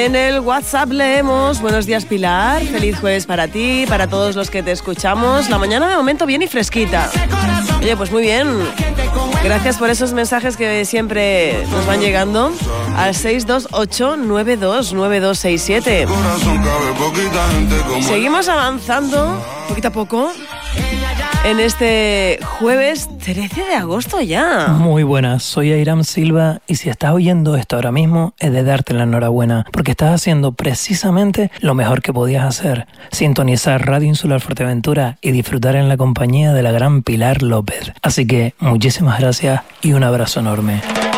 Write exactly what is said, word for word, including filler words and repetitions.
En el WhatsApp leemos: buenos días, Pilar, feliz jueves para ti, para todos los que te escuchamos. La mañana de momento bien y fresquita. Oye, pues muy bien. Gracias por esos mensajes que siempre nos van llegando al seis dos ocho, nueve dos nueve dos seis siete. Seguimos avanzando, poquito a poco, en este jueves trece de agosto ya. Muy buenas, soy Airam Silva y si estás oyendo esto ahora mismo es de darte la enhorabuena porque estás haciendo precisamente lo mejor que podías hacer: sintonizar Radio Insular Fuerteventura y disfrutar en la compañía de la gran Pilar López. Así que muchísimas gracias y un abrazo enorme.